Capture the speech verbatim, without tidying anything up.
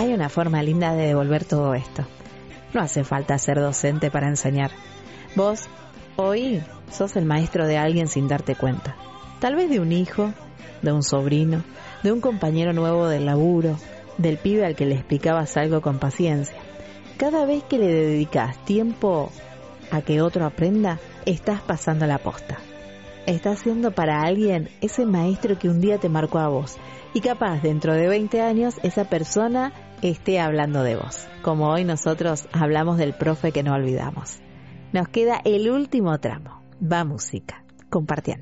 hay una forma linda de devolver todo esto. No hace falta ser docente para enseñar. Vos, hoy, sos el maestro de alguien sin darte cuenta. Tal vez de un hijo, de un sobrino, de un compañero nuevo del laburo, del pibe al que le explicabas algo con paciencia. Cada vez que le dedicas tiempo a que otro aprenda, estás pasando la posta. Estás siendo para alguien ese maestro que un día te marcó a vos. Y capaz dentro de veinte años esa persona esté hablando de vos. Como hoy nosotros hablamos del profe que no olvidamos. Nos queda el último tramo. Va música. Compartiendo.